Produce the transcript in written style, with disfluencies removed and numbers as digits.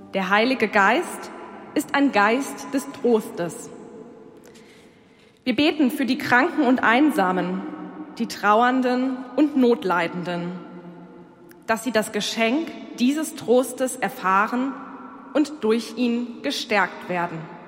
Der Heilige Geist ist ein Geist des Trostes. Wir beten für die Kranken und Einsamen, die Trauernden und Notleidenden, dass sie das Geschenk dieses Trostes erfahren und durch ihn gestärkt werden.